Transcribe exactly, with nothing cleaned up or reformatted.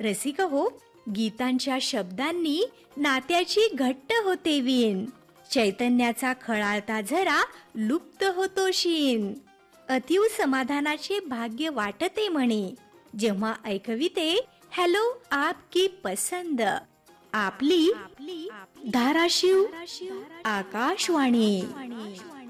रसिक हो, गीतांच्या शब्दांनी नात्याची घट्ट होते वीण. चैतन्याचा खळाळता झरा लुप्त होतो शीन. अतीव समाधानाचे भाग्य वाटते म्हणे, जेव्हा ऐकविते हॅलो आपकी पसंद. आपली धाराशिव आकाशवाणी.